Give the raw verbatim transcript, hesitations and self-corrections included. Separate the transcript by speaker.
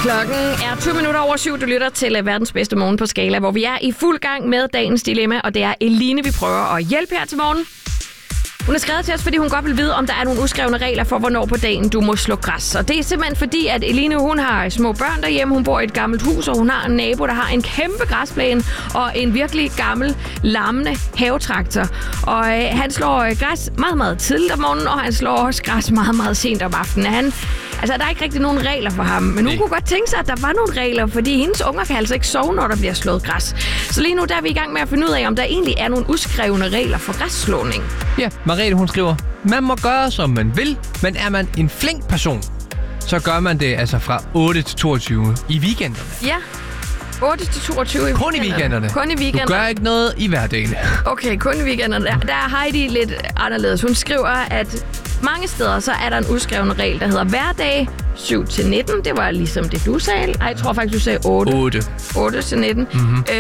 Speaker 1: Klokken er tyve minutter over syv. Du lytter til verdens bedste morgen på Skala, hvor vi er i fuld gang med dagens dilemma, og det er Eline, vi prøver at hjælpe her til morgen. Hun har skrevet til os, fordi hun godt vil vide, om der er nogle uskrevne regler for, hvornår på dagen du må slå græs. Og det er simpelthen fordi, at Eline, hun har små børn derhjemme. Hun bor i et gammelt hus, og hun har en nabo, der har en kæmpe græsplæne og en virkelig gammel, larmende havetraktor. Og øh, han slår øh, græs meget, meget tidligt om morgenen, og han slår også græs meget, meget sent om aftenen. Han, altså, der er ikke rigtig nogen regler for ham. Men hun kunne godt tænke sig, at der var nogle regler, fordi hendes unger kan altså ikke sove, når der bliver slået græs. Så lige nu der er vi i gang med at finde ud af, om der egentlig er nogle uskrevne regler for græsslåning.
Speaker 2: Ja, Mariette, hun skriver, man må gøre, som man vil, men er man en flink person, så gør man det altså fra otte til toogtyve i weekenderne.
Speaker 1: Ja, otte til toogtyve i
Speaker 2: Kun
Speaker 1: weekenderne.
Speaker 2: i weekenderne.
Speaker 1: Kun i weekenderne.
Speaker 2: Du gør ikke noget i hverdagen.
Speaker 1: Okay, kun i weekenderne. Der, der er Heidi lidt anderledes. Hun skriver, at mange steder så er der en uskreven regel, der hedder hverdag syv til nitten. Det var ligesom det, du sagde. Ej, jeg tror faktisk, du sagde otte.
Speaker 2: otte.
Speaker 1: otte til nitten.
Speaker 2: Mm-hmm.